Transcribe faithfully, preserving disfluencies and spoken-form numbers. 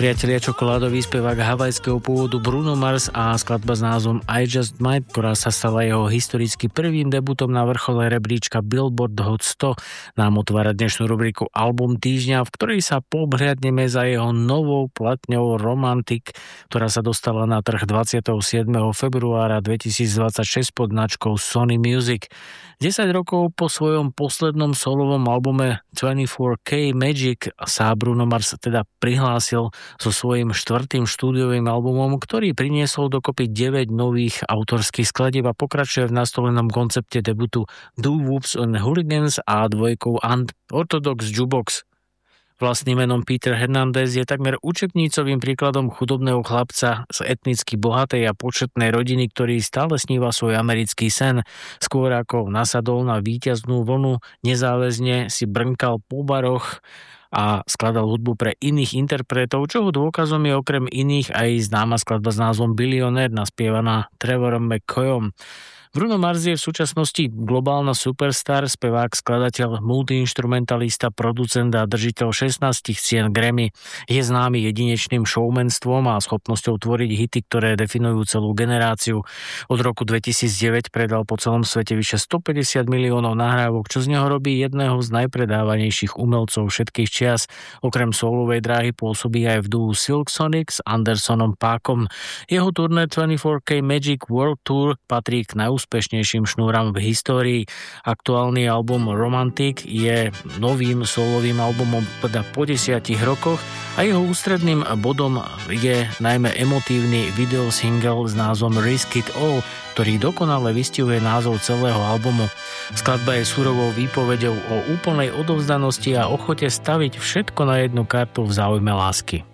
Priatelia, čokoládový spevák havajského pôvodu Bruno Mars a skladba s názvom I Just Might, ktorá sa stala jeho historicky prvým debutom na vrchole rebríčka Billboard Hot sto, nám otvára dnešnú rubriku Album týždňa, v ktorej sa pobhliadneme za jeho novou platňou Romantic, ktorá sa dostala na trh dvadsiateho siedmeho februára dvetisícdvadsaťšesť pod značkou Sony Music. desať rokov po svojom poslednom solovom albume dvadsaťštyri ká Magic sa Bruno Mars teda prihlásil so svojím štvrtým štúdiovým albumom, ktorý priniesol dokopy deväť nových autorských skladieb a pokračuje v nastolenom koncepte debutu Do Whoops and Hooligans a dvojkou Unorthodox Jukebox. Vlastným menom Peter Hernandez je takmer učebnicovým príkladom chudobného chlapca z etnicky bohatej a početnej rodiny, ktorý stále sníva svoj americký sen. Skôr ako nasadol na víťaznú vlnu, nezáväzne si brnkal po baroch a skladal hudbu pre iných interpretov, čoho dôkazom je okrem iných aj známa skladba s názvom Billionaire, naspievaná Trevorom McCoyom. Bruno Mars je v súčasnosti globálna superstar, spevák, skladateľ, multiinstrumentalista, producent a držiteľ šestnásť cien Grammy. Je známy jedinečným showmanstvom a schopnosťou tvoriť hity, ktoré definujú celú generáciu. Od roku dvetisícdeväť predal po celom svete vyše stopäťdesiat miliónov nahrávok, čo z neho robí jedného z najpredávanejších umelcov všetkých čias. Okrem soulovej dráhy pôsobí aj v duu Silk Sonic s Andersonom Paakom. Jeho turné dvadsaťštyri ká Magic World Tour patrí k najúspešnějším úspešnejším šnúram v histórii. Aktuálny album Romantic je novým solovým albumom teda po desiatich rokoch a jeho ústredným bodom je najmä emotívny videosingle s názvom Risk It All, ktorý dokonale vystihuje názov celého albumu. Skladba je surovou výpovedou o úplnej odovzdanosti a ochote staviť všetko na jednu kartu v záujme lásky.